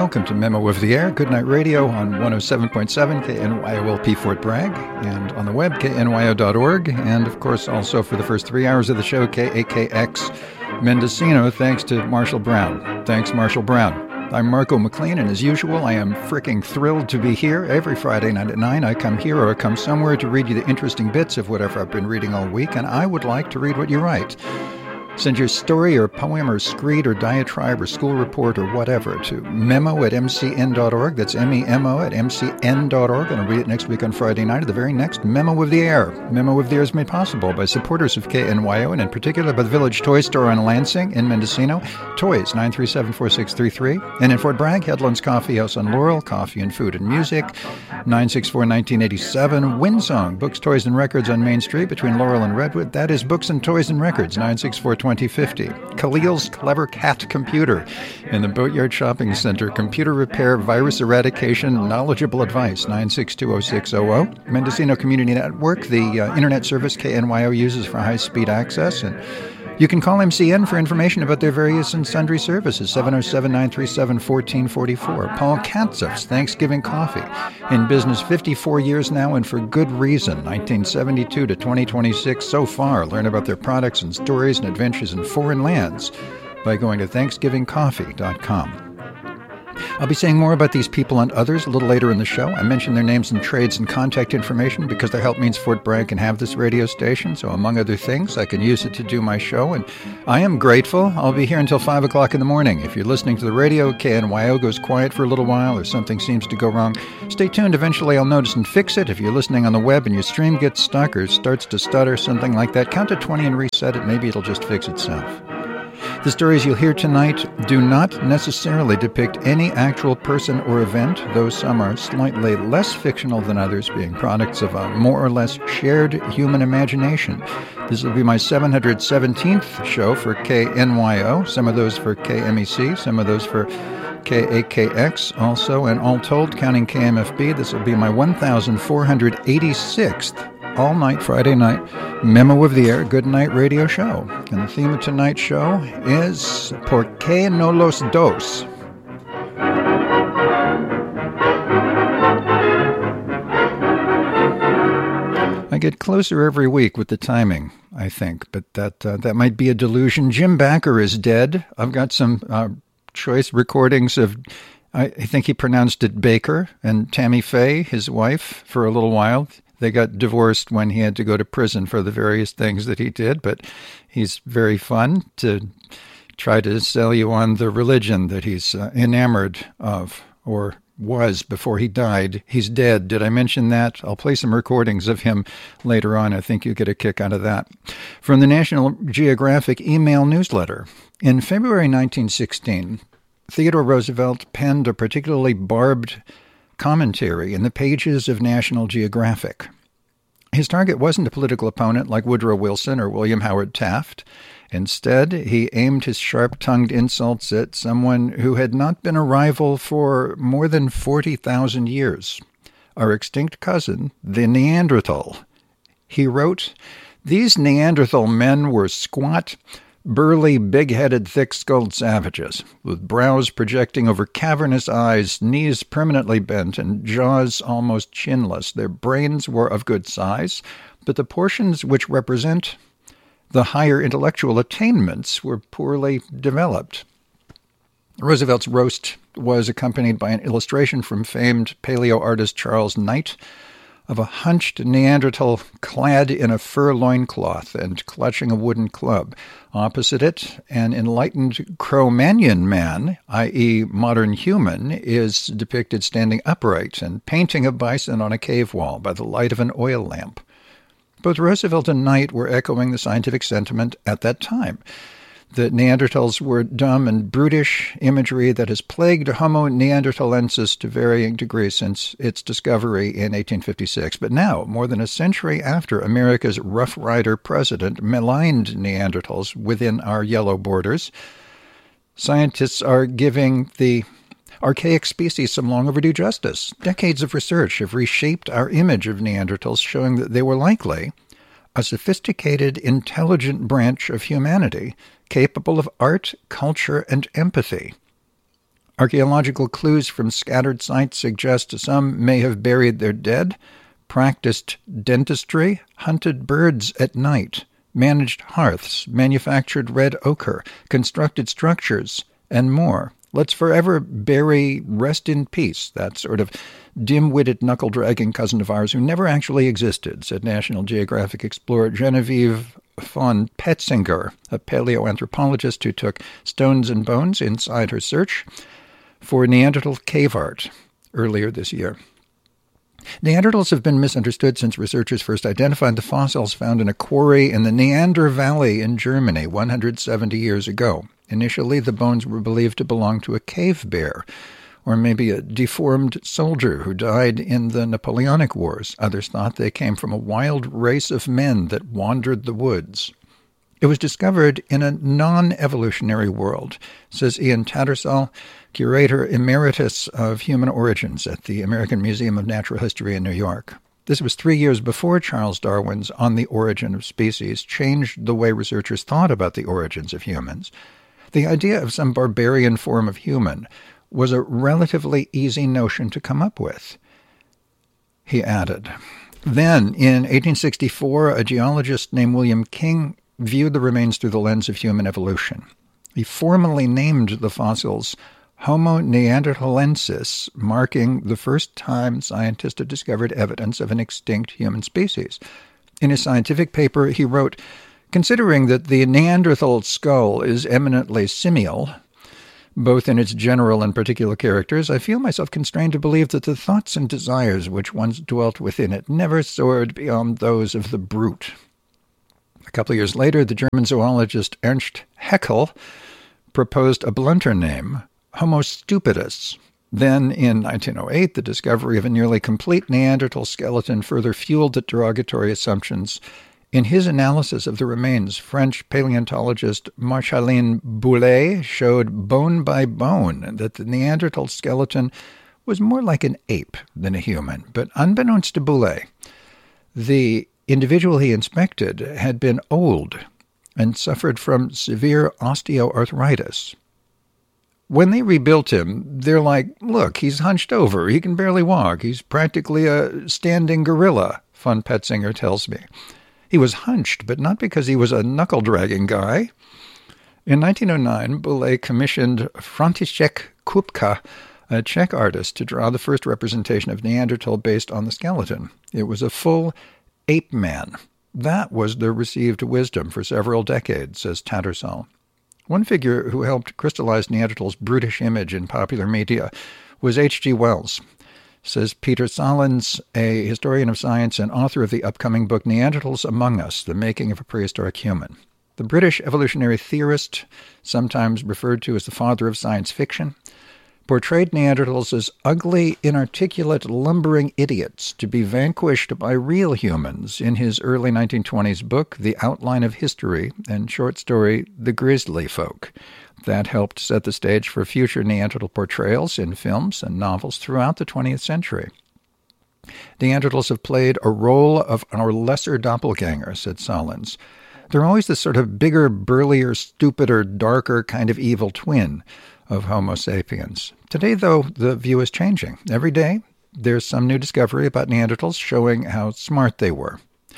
Welcome to Memo of the Air, Goodnight Radio on 107.7 KNYOLP Fort Bragg, and on the web, knyo.org, and of course also for the first 3 hours of the show, KAKX Mendocino, thanks to Marshall Brown. Thanks, Marshall Brown. I'm Marco McLean, and as usual, I am fricking thrilled to be here. Every Friday night at 9, I come here or I come somewhere to read you the interesting bits of whatever I've been reading all week, and I would like to read what you write. Send your story or poem or screed or diatribe or school report or whatever to memo@mcn.org. That's memo@mcn.org. And I'll read it next week on Friday night at the very next Memo of the Air. Memo of the Air is made possible by supporters of KNYO, and in particular by the Village Toy Store on Lansing in Mendocino. Toys, 937-4633. And in Fort Bragg, Headlands Coffee House on Laurel, coffee and food and music, 964-1987. Windsong, books, toys, and records on Main Street between Laurel and Redwood. That is Books and Toys and Records, 964-2050. Khalil's Clever Cat Computer in the Boatyard Shopping Center. Computer repair, virus eradication, knowledgeable advice, 9620600. Mendocino Community Network, the internet service KNYO uses for high-speed access. And you can call MCN for information about their various and sundry services, 707-937-1444. Paul Katzeff's Thanksgiving Coffee, in business 54 years now and for good reason, 1972 to 2026 so far. Learn about their products and stories and adventures in foreign lands by going to thanksgivingcoffee.com. I'll be saying more about these people and others a little later in the show. I mention their names and trades and contact information because their help means Fort Bragg can have this radio station. So among other things, I can use it to do my show. And I am grateful. I'll be here until 5 o'clock in the morning. If you're listening to the radio, KNYO goes quiet for a little while or something seems to go wrong, stay tuned. Eventually I'll notice and fix it. If you're listening on the web and your stream gets stuck or starts to stutter, something like that, count to 20 and reset it. Maybe it'll just fix itself. The stories you'll hear tonight do not necessarily depict any actual person or event, though some are slightly less fictional than others, being products of a more or less shared human imagination. This will be my 717th show for KNYO, some of those for KMEC, some of those for KAKX also, and all told, counting KMFB, this will be my 1,486th all-night Friday night Memo of the Air Goodnight Radio Show. And the theme of tonight's show is Por qué no los dos? I get closer every week with the timing, I think, but that might be a delusion. Jim Bakker is dead. I've got some choice recordings of, I think he pronounced it Baker, and Tammy Faye, his wife, for a little while. They got divorced when he had to go to prison for the various things that he did, but he's very fun to try to sell you on the religion that he's enamored of, or was before he died. He's dead. Did I mention that? I'll play some recordings of him later on. I think you get a kick out of that. From the National Geographic email newsletter. In February 1916, Theodore Roosevelt penned a particularly barbed commentary in the pages of National Geographic. His target wasn't a political opponent like Woodrow Wilson or William Howard Taft. Instead, he aimed his sharp-tongued insults at someone who had not been a rival for more than 40,000 years, our extinct cousin, the Neanderthal. He wrote, "These Neanderthal men were squat, burly, big-headed, thick-skulled savages, with brows projecting over cavernous eyes, knees permanently bent, and jaws almost chinless. Their brains were of good size, but the portions which represent the higher intellectual attainments were poorly developed." Roosevelt's roast was accompanied by an illustration from famed paleo artist Charles Knight of a hunched Neanderthal clad in a fur loincloth and clutching a wooden club. Opposite it, an enlightened Cro-Magnon man, i.e. modern human, is depicted standing upright and painting a bison on a cave wall by the light of an oil lamp. Both Roosevelt and Knight were echoing the scientific sentiment at that time. The Neanderthals were dumb and brutish imagery that has plagued Homo neanderthalensis to varying degrees since its discovery in 1856. But now, more than a century after America's Rough Rider president maligned Neanderthals within our yellow borders, scientists are giving the archaic species some long overdue justice. Decades of research have reshaped our image of Neanderthals, showing that they were likely a sophisticated, intelligent branch of humanity capable of art, culture, and empathy. Archaeological clues from scattered sites suggest some may have buried their dead, practiced dentistry, hunted birds at night, managed hearths, manufactured red ochre, constructed structures, and more. Let's forever bury rest in peace, that sort of dim-witted, knuckle-dragging cousin of ours who never actually existed, said National Geographic explorer Genevieve von Petzinger, a paleoanthropologist who took stones and bones inside her search for Neanderthal cave art earlier this year. Neanderthals have been misunderstood since researchers first identified the fossils found in a quarry in the Neander Valley in Germany 170 years ago. Initially, the bones were believed to belong to a cave bear, or maybe a deformed soldier who died in the Napoleonic Wars. Others thought they came from a wild race of men that wandered the woods. It was discovered in a non-evolutionary world, says Ian Tattersall, curator emeritus of human origins at the American Museum of Natural History in New York. This was 3 years before Charles Darwin's On the Origin of Species changed the way researchers thought about the origins of humans. The idea of some barbarian form of human was a relatively easy notion to come up with. He added, then, in 1864, a geologist named William King viewed the remains through the lens of human evolution. He formally named the fossils Homo neanderthalensis, marking the first time scientists had discovered evidence of an extinct human species. In his scientific paper, he wrote, considering that the Neanderthal skull is eminently simial, both in its general and particular characters, I feel myself constrained to believe that the thoughts and desires which once dwelt within it never soared beyond those of the brute. A couple of years later, the German zoologist Ernst Haeckel proposed a blunter name, Homo stupidus. Then, in 1908, the discovery of a nearly complete Neanderthal skeleton further fueled the derogatory assumptions. In his analysis of the remains, French paleontologist Marchaline Boulet showed bone by bone that the Neanderthal skeleton was more like an ape than a human. But unbeknownst to Boulet, the individual he inspected had been old and suffered from severe osteoarthritis. When they rebuilt him, they're like, look, he's hunched over. He can barely walk. He's practically a standing gorilla, von Petzinger tells me. He was hunched, but not because he was a knuckle-dragging guy. In 1909, Boulet commissioned František Kupka, a Czech artist, to draw the first representation of Neanderthal based on the skeleton. It was a full ape man. That was the received wisdom for several decades, says Tattersall. One figure who helped crystallize Neanderthal's brutish image in popular media was H.G. Wells. Says Peter Salins, a historian of science and author of the upcoming book Neanderthals Among Us, The Making of a Prehistoric Human. The British evolutionary theorist, sometimes referred to as the father of science fiction, portrayed Neanderthals as ugly, inarticulate, lumbering idiots to be vanquished by real humans in his early 1920s book, The Outline of History, and short story, The Grizzly Folk. That helped set the stage for future Neanderthal portrayals in films and novels throughout the 20th century. Neanderthals have played a role of our lesser doppelganger, said Salins. They're always the sort of bigger, burlier, stupider, darker kind of evil twin of Homo sapiens. Today, though, the view is changing. Every day, there's some new discovery about Neanderthals showing how smart they were.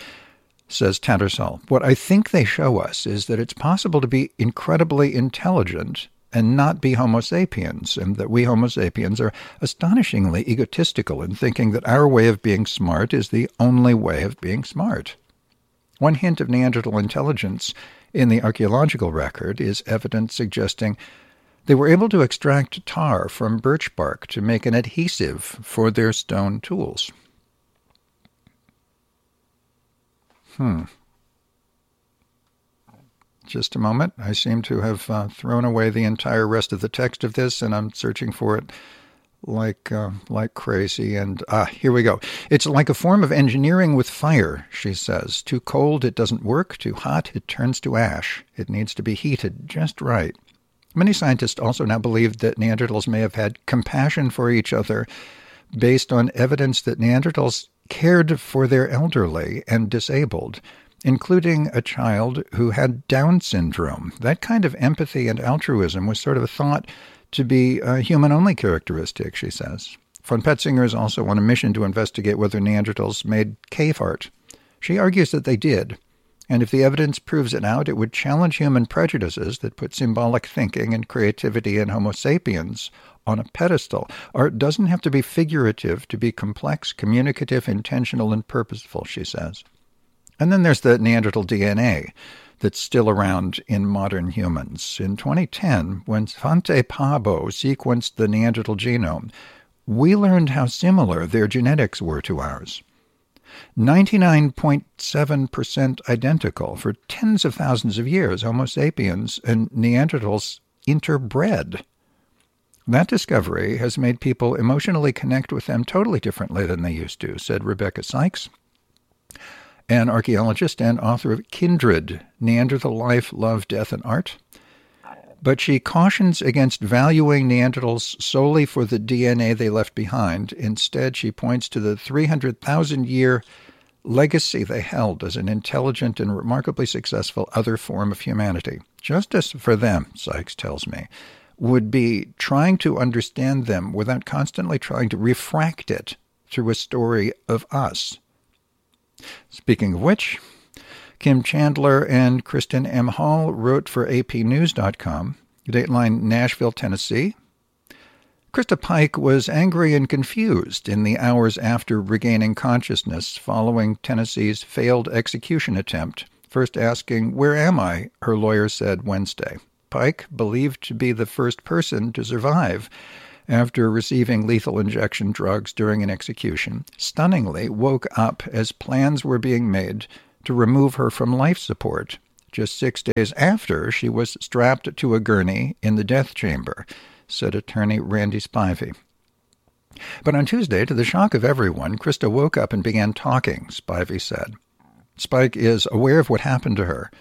Says Tattersall, what I think they show us is that it's possible to be incredibly intelligent and not be Homo sapiens, and that we Homo sapiens are astonishingly egotistical in thinking that our way of being smart is the only way of being smart. One hint of Neanderthal intelligence in the archaeological record is evidence suggesting they were able to extract tar from birch bark to make an adhesive for their stone tools. Just a moment. I seem to have thrown away the entire rest of the text of this, and I'm searching for it like crazy. And here we go. It's like a form of engineering with fire, she says. Too cold, it doesn't work. Too hot, it turns to ash. It needs to be heated just right. Many scientists also now believe that Neanderthals may have had compassion for each other based on evidence that Neanderthals cared for their elderly and disabled, including a child who had Down syndrome. That kind of empathy and altruism was sort of a thought to be a human-only characteristic, she says. Von Petzinger is also on a mission to investigate whether Neanderthals made cave art. She argues that they did, and if the evidence proves it out, it would challenge human prejudices that put symbolic thinking and creativity in Homo sapiens on a pedestal. Art doesn't have to be figurative to be complex, communicative, intentional, and purposeful, she says. And then there's the Neanderthal DNA that's still around in modern humans. In 2010, when Svante Pääbo sequenced the Neanderthal genome, we learned how similar their genetics were to ours. 99.7% identical. For tens of thousands of years, Homo sapiens and Neanderthals interbred. That discovery has made people emotionally connect with them totally differently than they used to, said Rebecca Sykes, an archaeologist and author of Kindred, Neanderthal Life, Love, Death, and Art. But she cautions against valuing Neanderthals solely for the DNA they left behind. Instead, she points to the 300,000-year legacy they held as an intelligent and remarkably successful other form of humanity. Justice for them, Sykes tells me, would be trying to understand them without constantly trying to refract it through a story of us. Speaking of which, Kim Chandler and Kristen M. Hall wrote for APnews.com, Dateline, Nashville, Tennessee. Krista Pike was angry and confused in the hours after regaining consciousness following Tennessee's failed execution attempt, first asking, "Where am I?" her lawyer said Wednesday. Pike, believed to be the first person to survive after receiving lethal injection drugs during an execution, stunningly woke up as plans were being made to remove her from life support, just 6 days after she was strapped to a gurney in the death chamber, said attorney Randy Spivey. But on Tuesday, to the shock of everyone, Krista woke up and began talking, Spivey said. Pike is aware of what happened to her,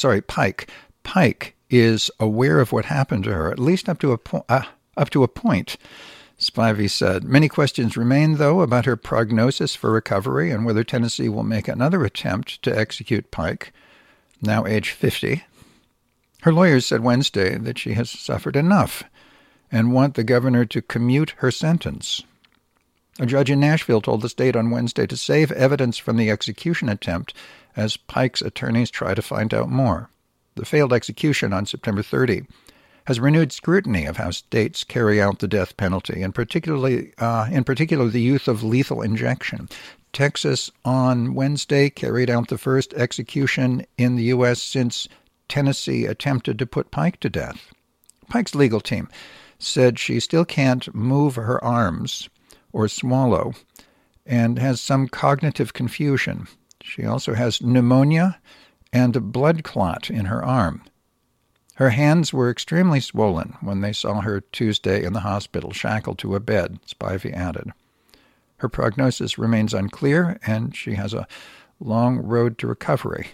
at least up to a point, Spivey said. Many questions remain, though, about her prognosis for recovery and whether Tennessee will make another attempt to execute Pike, now age 50. Her lawyers said Wednesday that she has suffered enough and want the governor to commute her sentence. A judge in Nashville told the state on Wednesday to save evidence from the execution attempt as Pike's attorneys try to find out more. The failed execution on September 30 has renewed scrutiny of how states carry out the death penalty, and particularly the use of lethal injection. Texas on Wednesday carried out the first execution in the U.S. since Tennessee attempted to put Pike to death. Pike's legal team said she still can't move her arms or swallow and has some cognitive confusion. She also has pneumonia and a blood clot in her arm. Her hands were extremely swollen when they saw her Tuesday in the hospital, shackled to a bed, Spivey added. Her prognosis remains unclear, and she has a long road to recovery.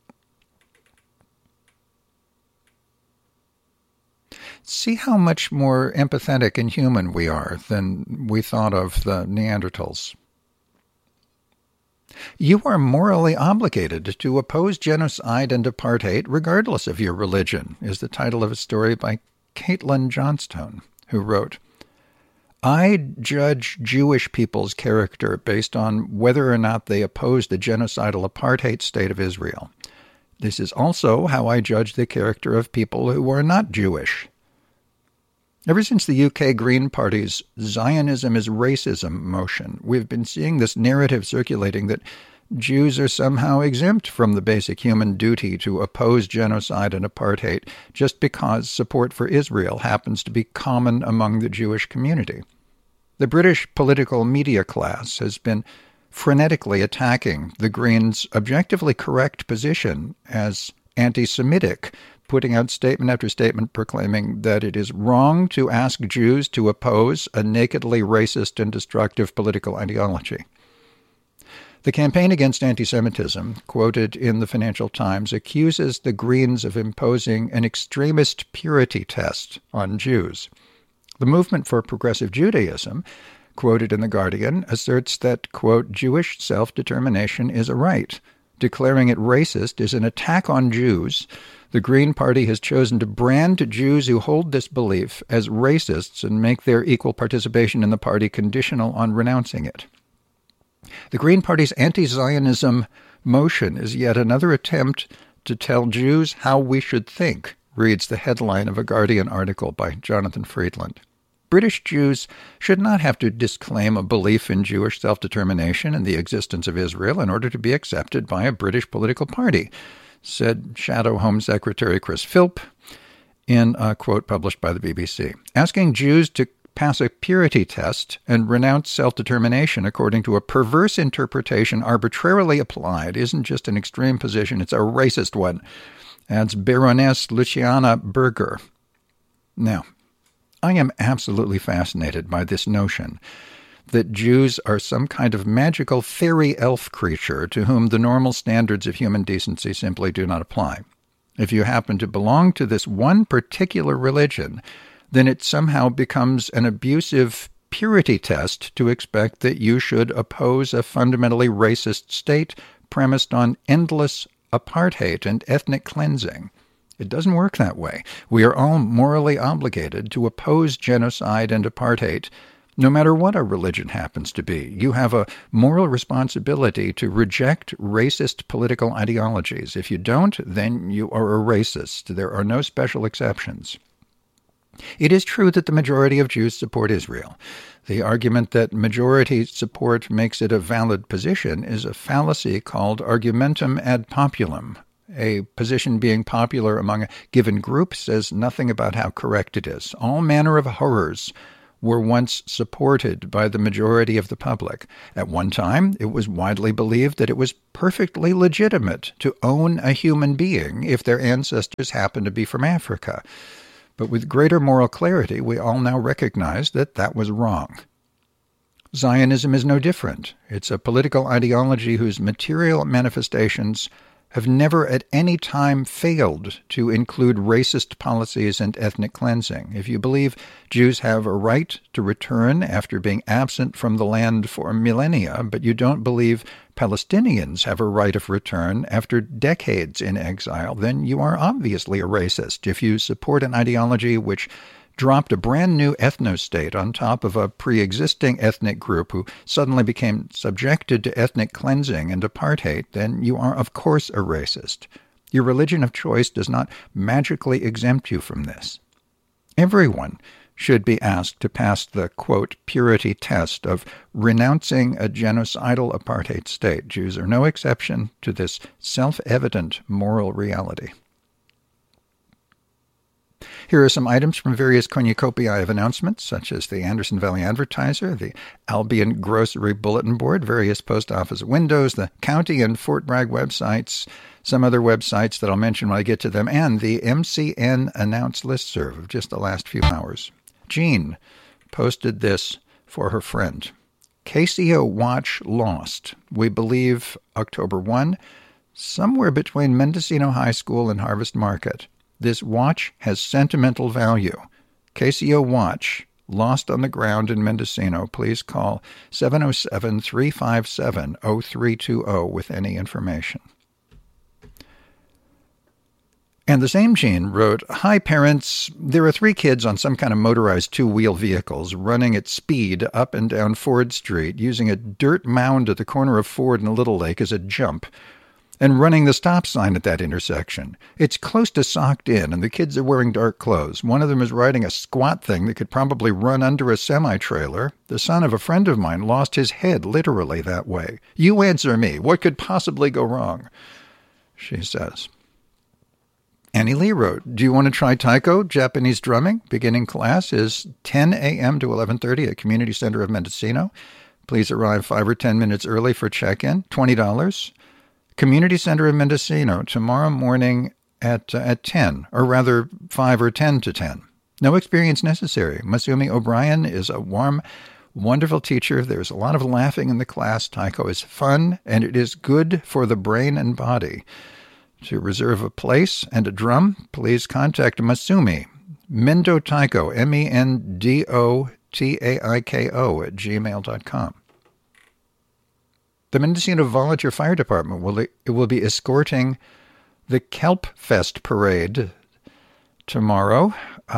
See how much more empathetic and human we are than we thought of the Neanderthals. You are morally obligated to oppose genocide and apartheid regardless of your religion, is the title of a story by Caitlin Johnstone, who wrote, I judge Jewish people's character based on whether or not they oppose the genocidal apartheid state of Israel. This is also how I judge the character of people who are not Jewish. Ever since the UK Green Party's Zionism is racism motion, we've been seeing this narrative circulating that Jews are somehow exempt from the basic human duty to oppose genocide and apartheid just because support for Israel happens to be common among the Jewish community. The British political media class has been frenetically attacking the Greens' objectively correct position as anti-Semitic, putting out statement after statement proclaiming that it is wrong to ask Jews to oppose a nakedly racist and destructive political ideology. The campaign against anti-Semitism, quoted in the Financial Times, accuses the Greens of imposing an extremist purity test on Jews. The Movement for Progressive Judaism, quoted in The Guardian, asserts that, quote, Jewish self-determination is a right, Declaring it racist is an attack on Jews. The Green Party has chosen to brand Jews who hold this belief as racists and make their equal participation in the party conditional on renouncing it. The Green Party's anti-Zionism motion is yet another attempt to tell Jews how we should think, reads the headline of a Guardian article by Jonathan Friedland. British Jews should not have to disclaim a belief in Jewish self-determination and the existence of Israel in order to be accepted by a British political party, said Shadow Home Secretary Chris Philp in a quote published by the BBC. Asking Jews to pass a purity test and renounce self-determination according to a perverse interpretation arbitrarily applied isn't just an extreme position, it's a racist one, adds Baroness Luciana Berger. Now, I am absolutely fascinated by this notion that Jews are some kind of magical fairy elf creature to whom the normal standards of human decency simply do not apply. If you happen to belong to this one particular religion, then it somehow becomes an abusive purity test to expect that you should oppose a fundamentally racist state premised on endless apartheid and ethnic cleansing. It doesn't work that way. We are all morally obligated to oppose genocide and apartheid, no matter what our religion happens to be. You have a moral responsibility to reject racist political ideologies. If you don't, then you are a racist. There are no special exceptions. It is true that the majority of Jews support Israel. The argument that majority support makes it a valid position is a fallacy called argumentum ad populum. A position being popular among a given group says nothing about how correct it is. All manner of horrors were once supported by the majority of the public. At one time, it was widely believed that it was perfectly legitimate to own a human being if their ancestors happened to be from Africa. But with greater moral clarity, we all now recognize that that was wrong. Zionism is no different. It's a political ideology whose material manifestations have never at any time failed to include racist policies and ethnic cleansing. If you believe Jews have a right to return after being absent from the land for millennia, but you don't believe Palestinians have a right of return after decades in exile, then you are obviously a racist. If you support an ideology which dropped a brand new ethno-state on top of a pre-existing ethnic group who suddenly became subjected to ethnic cleansing and apartheid, then you are, of course, a racist. Your religion of choice does not magically exempt you from this. Everyone should be asked to pass the, quote, purity test of renouncing a genocidal apartheid state. Jews are no exception to this self-evident moral reality. Here are some items from various cornucopiae of announcements, such as the Anderson Valley Advertiser, the Albion Grocery Bulletin Board, various post office windows, the county and Fort Bragg websites, some other websites that I'll mention when I get to them, and the MCN Announce listserv of just the last few hours. Jean posted this for her friend. Casio watch lost. We believe October 1, somewhere between Mendocino High School and Harvest Market. This watch has sentimental value. Casio watch, lost on the ground in Mendocino. Please call 707-357-0320 with any information. And the same Jean wrote, Hi, parents. There are 3 kids on some kind of motorized 2-wheel vehicles running at speed up and down Ford Street, using a dirt mound at the corner of Ford and Little Lake as a jump, and running the stop sign at that intersection. It's close to socked in, and the kids are wearing dark clothes. One of them is riding a squat thing that could probably run under a semi-trailer. The son of a friend of mine lost his head literally that way. You answer me. What could possibly go wrong? She says. Annie Lee wrote, Do you want to try taiko, Japanese drumming? Beginning class is 10 a.m. to 11:30 at Community Center of Mendocino. Please arrive 5 or 10 minutes early for check-in. $20. Community Center of Mendocino, tomorrow morning at 10, or rather 5 or 10 to 10. No experience necessary. Masumi O'Brien is a warm, wonderful teacher. There's a lot of laughing in the class. Taiko is fun, and it is good for the brain and body. To reserve a place and a drum, please contact Masumi, Mendo Taiko, MENDOTAIKO @gmail.com. The Mendocino Volunteer Fire Department will be escorting the Kelp Fest parade tomorrow.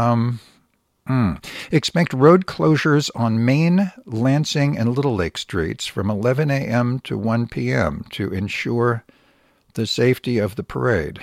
Expect road closures on Main, Lansing, and Little Lake streets from 11 a.m. to 1 p.m. to ensure the safety of the parade.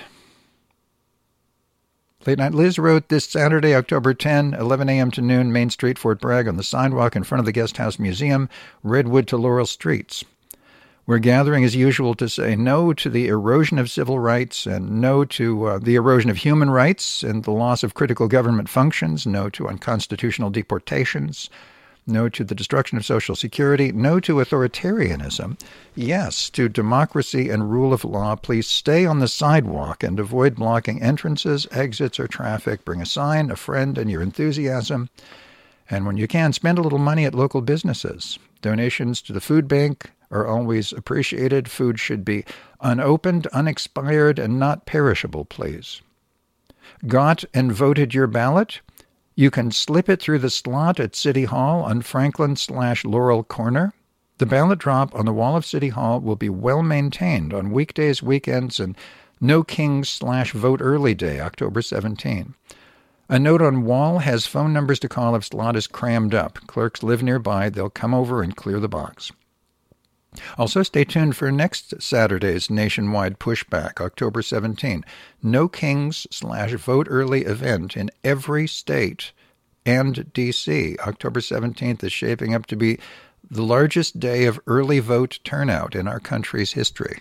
Late Night Liz wrote, this Saturday, October 10, 11 a.m. to noon, Main Street, Fort Bragg, on the sidewalk in front of the Guest House Museum, Redwood to Laurel Streets. We're gathering as usual to say no to the erosion of civil rights and no to the erosion of human rights and the loss of critical government functions, no to unconstitutional deportations, no to the destruction of Social Security, no to authoritarianism, yes to democracy and rule of law. Please stay on the sidewalk and avoid blocking entrances, exits, or traffic. Bring a sign, a friend, and your enthusiasm. And when you can, spend a little money at local businesses. Donations to the food bank are always appreciated. Food should be unopened, unexpired, and not perishable, please. Got and voted your ballot? You can slip it through the slot at City Hall on Franklin/Laurel Corner. The ballot drop on the wall of City Hall will be well maintained on weekdays, weekends, and No Kings/Vote Early Day, October 17. A note on wall has phone numbers to call if slot is crammed up. Clerks live nearby. They'll come over and clear the box. Also, stay tuned for next Saturday's nationwide pushback, October 17. No Kings/Vote Early event in every state and D.C. October 17th is shaping up to be the largest day of early vote turnout in our country's history.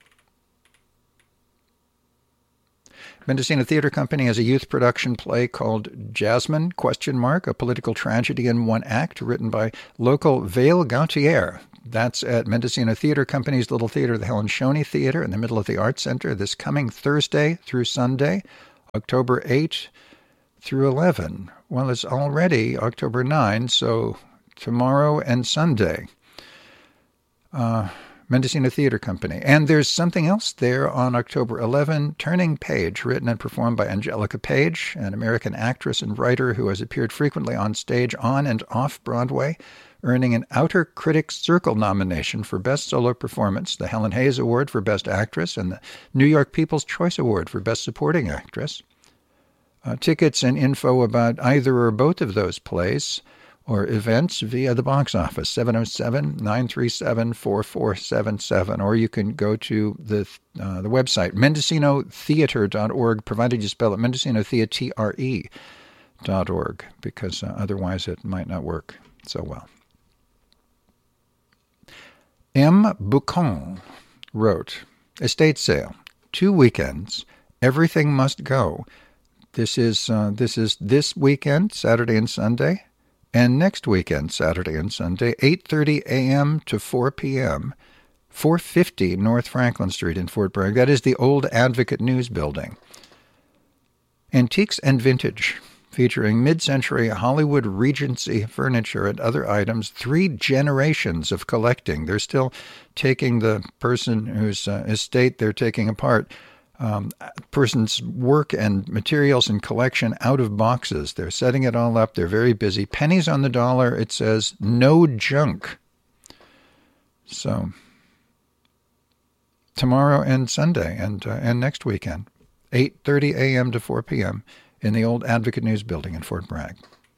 Mendocino Theater Company has a youth production play called Jasmine, a political tragedy in one act, written by local Vale Gautier. That's at Mendocino Theater Company's Little Theater, the Helen Shoney Theater, in the middle of the Arts Center, this coming Thursday through Sunday, October 8 through 11. Well, it's already October 9, so tomorrow and Sunday. Mendocino Theater Company. And there's something else there on October 11, Turning Page, written and performed by Angelica Page, an American actress and writer who has appeared frequently on stage on and off Broadway, earning an Outer Critics Circle nomination for Best Solo Performance, the Helen Hayes Award for Best Actress, and the New York People's Choice Award for Best Supporting Actress. Tickets and info about either or both of those plays or events via the box office, 707-937-4477, or you can go to the website, mendocinotheatre.org, provided you spell it mendocinotheatre.org, because otherwise it might not work so well. M. Boucon wrote, estate sale, 2 weekends, everything must go. This is this weekend, Saturday and Sunday, and next weekend, Saturday and Sunday, 8:30 a.m. to 4 p.m., 450 North Franklin Street in Fort Bragg. That is the old Advocate News Building. Antiques and Vintage, featuring mid-century Hollywood Regency furniture and other items, 3 generations of collecting. They're still taking the person whose estate they're taking apart, person's work and materials and collection out of boxes. They're setting it all up. They're very busy. Pennies on the dollar. It says no junk. So tomorrow and Sunday and next weekend, 8:30 a.m. to 4 p.m. in the old Advocate News Building in Fort Bragg.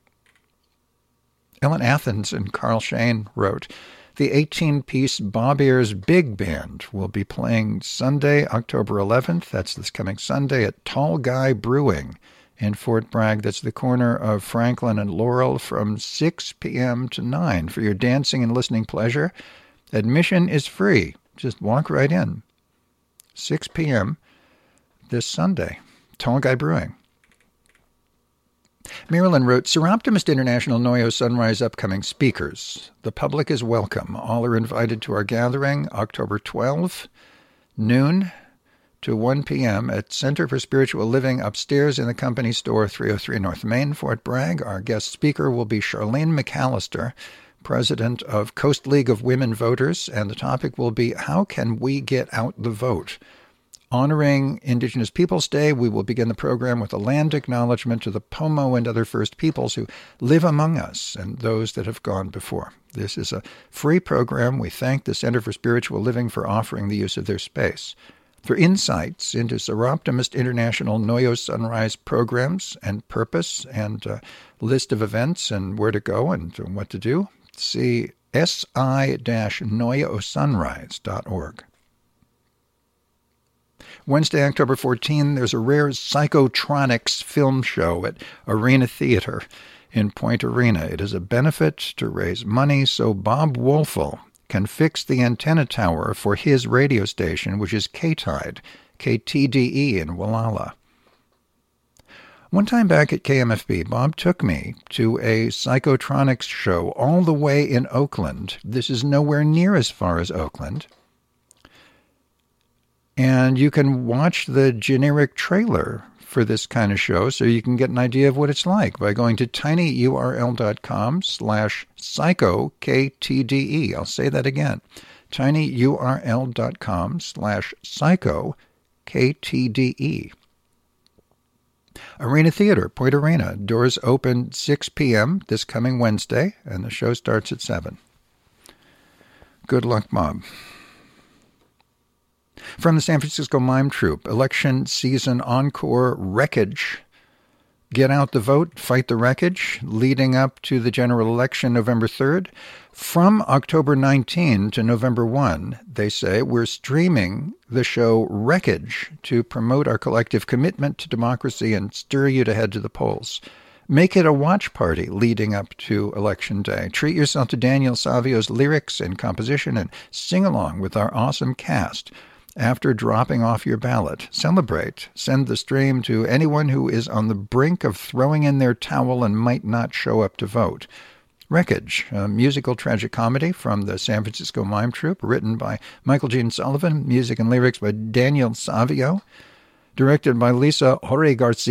Ellen Athens and Carl Shane wrote, the 18-piece Bob Ayers Big Band will be playing Sunday, October 11th. That's this coming Sunday at Tall Guy Brewing in Fort Bragg. That's the corner of Franklin and Laurel, from 6 p.m. to 9 for your dancing and listening pleasure. Admission is free. Just walk right in. 6 p.m. this Sunday. Tall Guy Brewing. Marilyn wrote, Seroptimist International Noyo Sunrise upcoming speakers. The public is welcome. All are invited to our gathering, October 12, noon to 1 p.m. at Center for Spiritual Living upstairs in the company store, 303 North Main, Fort Bragg. Our guest speaker will be Charlene McAllister, president of Coast League of Women Voters, and the topic will be, how can we get out the vote? honoring Indigenous Peoples Day, we will begin the program with a land acknowledgement to the Pomo and other First Peoples who live among us and those that have gone before. This is a free program. We thank the Center for Spiritual Living for offering the use of their space. For insights into Soroptimist International Noyo Sunrise programs and purpose and a list of events and where to go and what to do, see si-noyosunrise.org. Wednesday, October 14, there's a rare psychotronics film show at Arena Theater in Point Arena. It is a benefit to raise money so Bob Wolfel can fix the antenna tower for his radio station, which is K-Tide, KTDE in Wallala. One time back at KMFB, Bob took me to a psychotronics show all the way in Oakland. This is nowhere near as far as Oakland. And you can watch the generic trailer for this kind of show so you can get an idea of what it's like by going to tinyurl.com/psycho-KTDE. I'll say that again, tinyurl.com/psycho-KTDE. Arena Theater, Point Arena. Doors open 6 p.m. this coming Wednesday, and the show starts at 7. Good luck, Bob. From the San Francisco Mime Troupe, election season encore wreckage. Get out the vote, fight the wreckage, leading up to the general election November 3rd. From October 19 to November 1, they say, we're streaming the show Wreckage to promote our collective commitment to democracy and stir you to head to the polls. Make it a watch party leading up to Election Day. Treat yourself to Daniel Savio's lyrics and composition and sing along with our awesome cast. After dropping off your ballot, celebrate. Send the stream to anyone who is on the brink of throwing in their towel and might not show up to vote. Wreckage, a musical tragic comedy from the San Francisco Mime Troupe, written by Michael Gene Sullivan, music and lyrics by Daniel Savio, directed by Lisa Jorge Garcia.